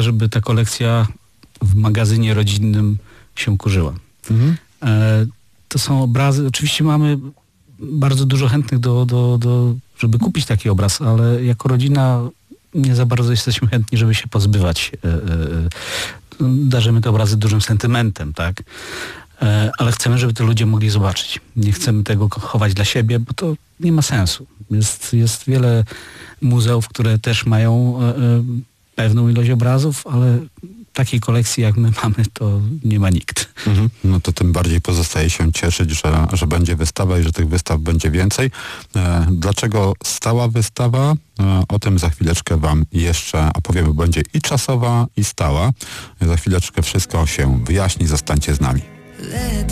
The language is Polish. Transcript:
żeby ta kolekcja w magazynie rodzinnym się kurzyła. To są obrazy, oczywiście mamy bardzo dużo chętnych żeby kupić taki obraz, ale jako rodzina nie za bardzo jesteśmy chętni, żeby się pozbywać. Darzymy te obrazy dużym sentymentem, tak? Ale chcemy, żeby to ludzie mogli zobaczyć. Nie chcemy tego chować dla siebie, bo to nie ma sensu. Jest wiele muzeów, które też mają pewną ilość obrazów, ale takiej kolekcji jak my mamy, to nie ma nikt. No to tym bardziej pozostaje się cieszyć, że będzie wystawa i że tych wystaw będzie więcej. Dlaczego stała wystawa? O tym za chwileczkę wam jeszcze opowiemy. Będzie i czasowa, i stała. Za chwileczkę wszystko się wyjaśni. Zostańcie z nami.